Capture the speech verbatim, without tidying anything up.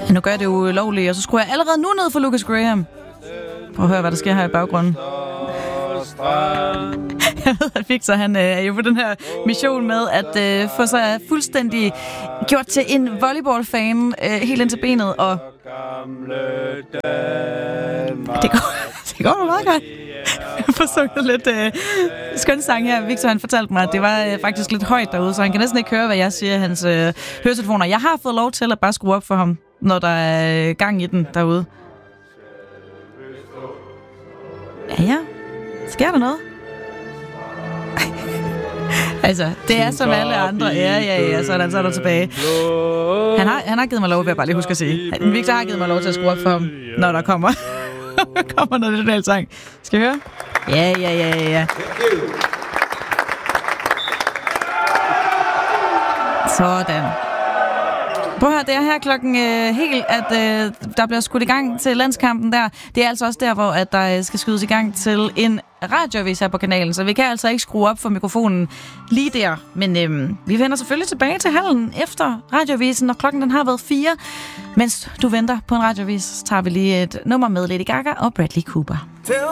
Ja, nu gør jeg det jo ulovligt, og så skruer jeg allerede nu ned for Lucas Graham. Prøv at høre, hvad der sker her i baggrunden. Jeg ved, at Victor, han øh, er jo på den her mission med at øh, få sig fuldstændig gjort til en volleyballfan øh, helt ind til benet, og det går, det går meget godt. Jeg får sunget lidt øh, skøn sang her. Victor, han fortalte mig, at det var øh, faktisk lidt højt derude, så han kan næsten ikke høre, hvad jeg siger i hans øh, høretelefoner. Jeg har fået lov til at bare skrue op for ham, når der er gang i den derude. Ja, ja. Sker der noget? Altså, det er som alle andre. Ja, ja, ja, sådan, så er der tilbage. Han har, han har givet mig lov, vil jeg bare lige huske at sige. Victor har givet mig lov til at skrue op for ham, når der kommer, kommer noget lidt sang. Skal vi høre? Ja, ja, ja, ja, ja. Sådan. Prøv at høre, det er her klokken øh, helt, at øh, der bliver skudt i gang til landskampen der. Det er altså også der, hvor at der skal skydes i gang til en radioavis her på kanalen, så vi kan altså ikke skrue op for mikrofonen lige der. Men øh, vi vender selvfølgelig tilbage til hallen efter radioavisen, når klokken den har været fire. Mens du venter på en radioavis, så tager vi lige et nummer med Lady Gaga og Bradley Cooper.